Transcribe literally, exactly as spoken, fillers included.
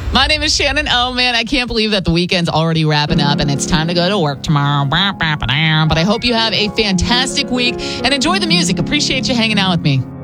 My name is Shannon. Oh, man, I can't believe that the weekend's already wrapping up and it's time to go to work tomorrow. But I hope you have a fantastic week and enjoy the music. Appreciate you hanging out with me.